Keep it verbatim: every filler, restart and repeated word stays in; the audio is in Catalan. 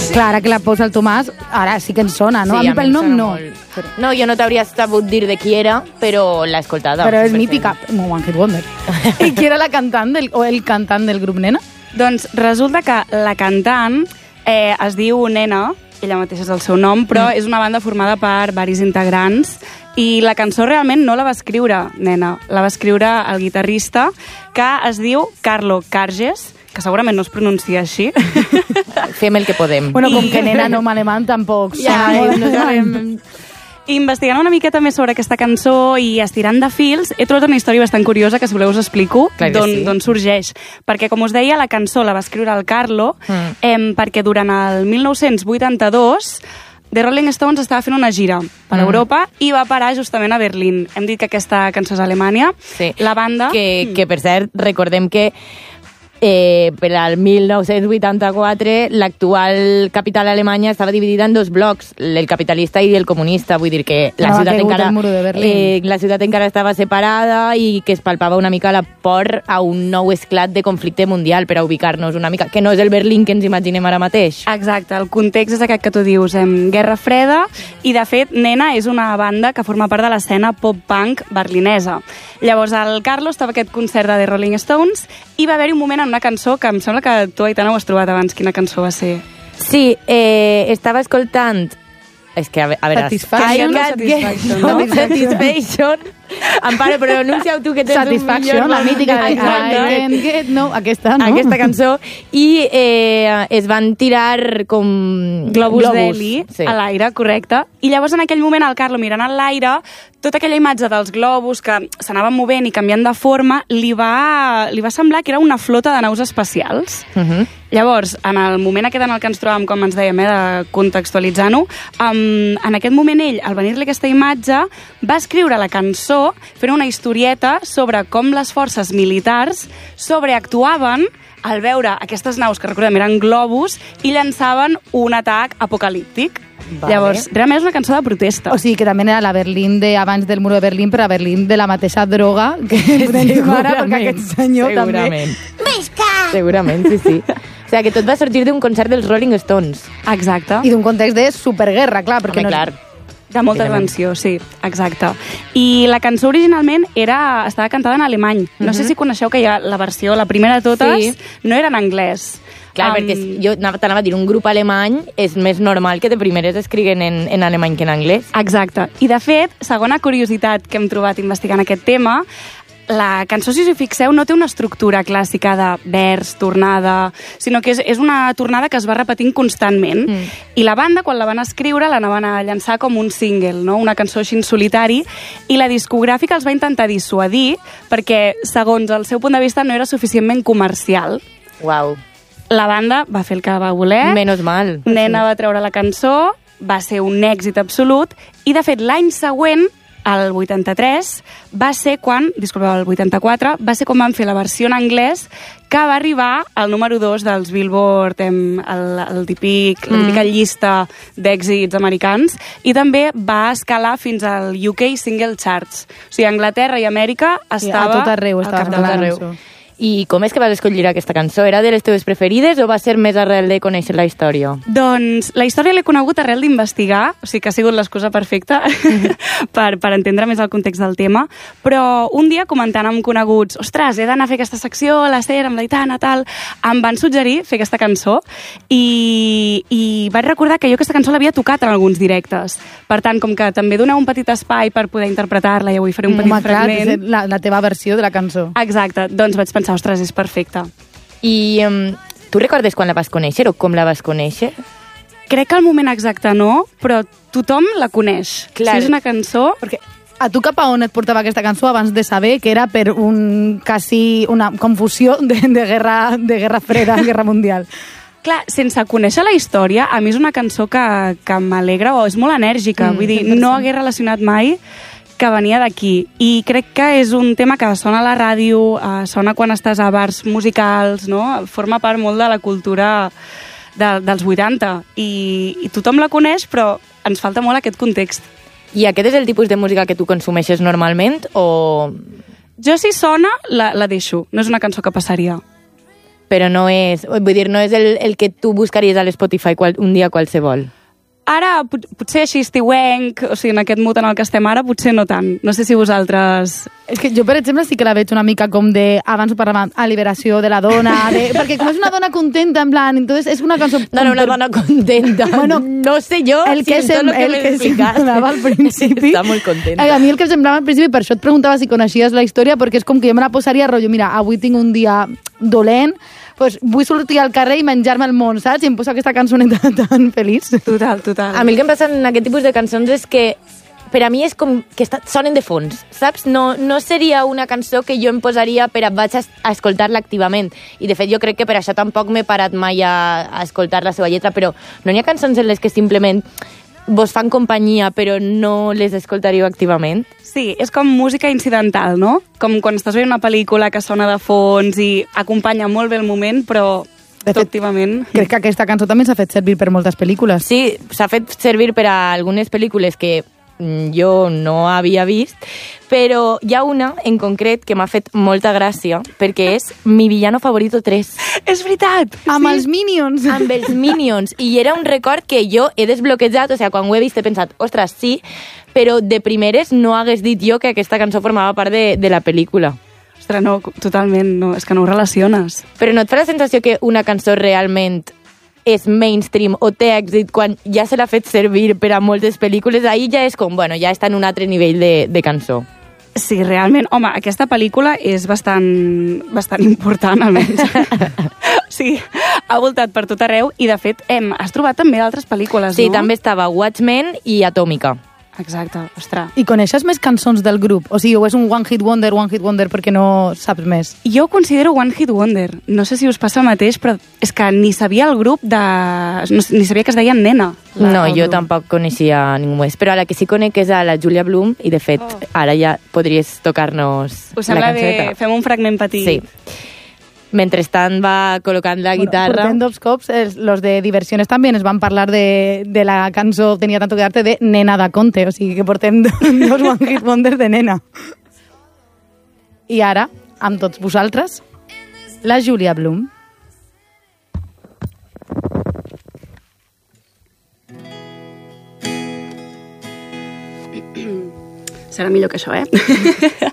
Clar, ara que la posa el Tomàs, ara sí que ens sona, no? Sí, a mi pel nom no. Però... No, jo no t'hauria sabut dir de qui era, però l'he escoltada. Però és mítica. One Hit Wonder. I qui era la cantant del, o el cantant del grup Nena? Doncs resulta que la cantant eh, es diu Nena, ella mateixa és el seu nom, però mm. és una banda formada per varis integrants i la cançó realment no la va escriure Nena, la va escriure el guitarrista, que es diu Carlo Carges, que segurament no es pronuncia així. Fem el que podem. Bueno, com que Nena no m'alemany tampoc. Ja, no sabem... Investigant una miqueta més sobre aquesta cançó i estirant de fils, he trobat una història bastant curiosa que, si voleu, us explico d'on sí. sorgeix. Perquè, com us deia, la cançó la va escriure el Carlo mm. eh, perquè durant el mil nou-cents vuitanta-dos The Rolling Stones estava fent una gira per mm. Europa i va parar justament a Berlín. Hem dit que aquesta cançó és a Alemanya. Sí. La banda... Que, que, per cert, recordem que Eh, per al mil nou-cents vuitanta-quatre l'actual capital alemanya estava dividida en dos blocs, el capitalista i el comunista, vull dir que la, no, ciutat, encara, eh, la ciutat encara estava separada i que es palpava una mica la por a un nou esclat de conflicte mundial, per a ubicar-nos una mica, que no és el Berlín que ens imaginem ara mateix. Exacte, el context és aquest que tu dius, em, Guerra Freda, i de fet Nena és una banda que forma part de l'escena pop-punk berlinesa. Llavors el Carlos estava a aquest concert de The Rolling Stones i va haver-hi un moment en una cançó que em sembla que tu, Aitana, ho has trobat abans. Quina cançó va ser? Sí, eh, estava escoltant... És que, a, a veure... Satisfaction. I got Satisfaction, no? Satisfaction. Amparo, pronuncia-ho tu, que tens Satisfaction, un millor... la mítica de I can get... No, aquesta, no? Aquesta cançó. I eh, es van tirar com... Globus, globus. d'heli sí. a l'aire, correcte. I llavors, en aquell moment, el Carlo, mirant a l'aire, tota aquella imatge dels globus que s'anaven movent i canviant de forma, li va, li va semblar que era una flota de naus espacials. Uh -huh. Llavors, en el moment aquest en el que ens trobàvem, com ens dèiem, eh, de contextualitzar-ho, um, en aquest moment ell, al venir-li aquesta imatge, va escriure la cançó fent una historieta sobre com les forces militars sobreactuaven al veure aquestes naus, que recordem eren globus, i llançaven un atac apocalíptic. Vale. Llavors, realment és una cançó de protesta. O sigui que també era la Berlín de abans del muro de Berlín, però a Berlín de la mateixa droga que tenim ara, perquè aquest senyor segurament. també... Segurament. Segurament, sí, sí. O sigui, que tot va sortir d'un concert dels Rolling Stones. Exacte. I d'un context de superguerra, clar, perquè Home, no... clar. De molta tensió, sí, exacte. I la cançó originalment era, estava cantada en alemany. No uh-huh. sé si coneixeu que hi ha la versió, la primera de totes, sí. no era en anglès. Clar, um... perquè jo t'anava a dir, un grup alemany és més normal que de primeres escriguen en, en alemany que en anglès. Exacte. I, de fet, segona curiositat que hem trobat investigant aquest tema, la cançó, si us hi fixeu, no té una estructura clàssica de vers, tornada, sinó que és, és una tornada que es va repetint constantment. Mm. I la banda, quan la van escriure, l'anaven a llançar com un single, no? Una cançó així en solitari, i la discogràfica els va intentar dissuadir perquè, segons el seu punt de vista, no era suficientment comercial. Uau. La banda va fer el que va voler. Menos mal. Nena va treure la cançó, va ser un èxit absolut, i, de fet, l'any següent, el vuitanta-tres, va ser quan, disculpeu, el vuitanta-quatre, va ser quan van fer la versió en anglès, que va arribar al número dos dels Billboard, el, el típic, la típica llista d'èxits americans, i també va escalar fins al U K Single Charts. O sigui, Anglaterra i Amèrica estava... A tot arreu, estava al arreu. I com és que vas escollir aquesta cançó? Era de les teves preferides o va ser més arrel de conèixer la història? Doncs la història l'he conegut arrel d'investigar, o sigui que ha sigut l'excusa perfecta per, per entendre més el context del tema, però un dia comentant amb coneguts, ostres, he d'anar a fer aquesta secció, la Ser, amb la Aitana, tal, em van suggerir fer aquesta cançó i, i vaig recordar que jo aquesta cançó l'havia tocat en alguns directes. Per tant, com que també doneu un petit espai per poder interpretar-la i avui faré un petit Home, clar, fragment... la, la teva versió de la cançó. Exacte, doncs vaig pensar, ostres, és perfecta. I um, tu recordes quan la vas conèixer o com la vas conèixer? Crec que el moment exacte no, però tothom la coneix. Clar. Si és una cançó... Perquè a tu cap a on et portava aquesta cançó abans de saber que era per un quasi una confusió de, de, guerra, de guerra freda, guerra mundial? Clar, sense conèixer la història, a mi és una cançó que, que m'alegra o és molt enèrgica. Mm, Vull dir, no hagués relacionat mai que venia d'aquí. I crec que és un tema que sona a la ràdio, eh, sona quan estàs a bars musicals, no? Forma part molt de la cultura de, dels vuitanta. I, I tothom la coneix, però ens falta molt aquest context. I aquest és el tipus de música que tu consumeixes normalment o...? Jo, si sona, la, la deixo. No és una cançó que passaria. però no és, vull dir, no és el, el que tu buscaries a l'Spotify qual, un dia qualsevol. Ara, pot, potser així estiuenc, o sigui, en aquest mood en el que estem ara, potser no tant. No sé si vosaltres... És que jo, per exemple, sí que la veig una mica com de... Abans ho parlàvem, a liberació de la dona, de, perquè com és una dona contenta, en plan, entonces és una cançó... No, no, una dona contenta. Bueno, no sé jo el que si sem, el que semblava al principi... Està molt contenta. A mi el que em semblava al principi, per això et preguntava si coneixies la història, perquè és com que jo me la posaria rotllo, mira, avui tinc un dia dolent, pues vull sortir al carrer i menjar-me el món, saps? I em poso aquesta cançoneta tan feliç. Total, total. A mi el que em passa en aquest tipus de cançons és que per a mi és com que està, sonen de fons, saps? No, no seria una cançó que jo em posaria per a vaig a, a escoltar-la activament. I de fet jo crec que per això tampoc m'he parat mai a, a escoltar la seva lletra, però no n'hi ha cançons en les que simplement vos fan companyia però no les escoltaríeu activament? Sí, és com música incidental, no? Com quan estàs veient una pel·lícula que sona de fons i acompanya molt bé el moment, però de fet, activament... Crec que aquesta cançó també s'ha fet servir per moltes pel·lícules. Sí, s'ha fet servir per a algunes pel·lícules que jo no havia vist, però hi ha una en concret que m'ha fet molta gràcia, perquè és Mi villano favorito tres. És veritat! Amb sí. els Minions! Amb els Minions. I era un record que jo he desbloquejat, o sigui, quan ho he vist he pensat, ostres, sí, però de primeres no hagués dit jo que aquesta cançó formava part de, de la pel·lícula. Ostres, no, totalment, no, és que no ho relaciones. Però no et fa la sensació que una cançó realment és mainstream o té èxit quan ja se l'ha fet servir per a moltes pel·lícules? Ahir ja és com, bueno, ja està en un altre nivell de, de cançó. Sí, realment. Home, aquesta pel·lícula és bastant, bastant important, almenys. Sí, ha voltat per tot arreu i, de fet, hem, has trobat també altres pel·lícules, sí, no? Sí, també estava Watchmen i Atòmica. Exacte, ostres. I coneixes més cançons del grup? O sigui, o és un One Hit Wonder, One Hit Wonder perquè no saps més? Jo ho considero One Hit Wonder. No sé si us passa el mateix, però és que ni sabia el grup de... No, ni sabia que es deien Nena. La, no, jo grup. Tampoc coneixia ningú més. Però a la que sí conec és a la Julia Blum i, de fet, oh. ara ja podries tocar-nos us sembla bé? Fem un fragment petit. Sí. Mentrestant va col·locant la guitarra... Bueno, portem dos cops, els, los de Diversiones també ens van parlar de, de la cançó Tenia tanto que darte de Nena da Conte, o sigui que portem dos One Hit Wonders de Nena. I ara, amb tots vosaltres, la Julia Blum. Serà millor que això, eh?